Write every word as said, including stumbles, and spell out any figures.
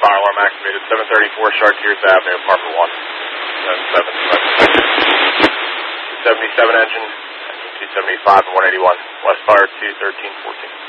fire alarm activated. seven thirty-four Chartiers Avenue, apartment one. seven seventy-seven engine, engine two seventy-five and one eighty-one. West Fire two thirteen fourteen.